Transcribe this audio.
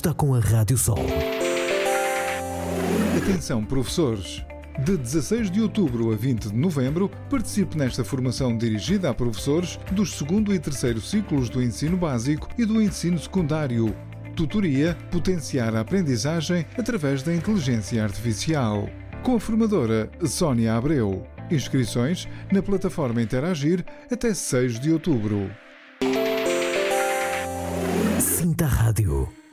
está com a Rádio Sol. Atenção, professores! De 16 de outubro a 20 de novembro, participe nesta formação dirigida a professores dos 2º e 3º ciclos do ensino básico e do ensino secundário. Tutoria Potenciar a Aprendizagem através da Inteligência Artificial. Com a formadora Sónia Abreu. Inscrições na plataforma Interagir até 6 de outubro. Sinta a rádio.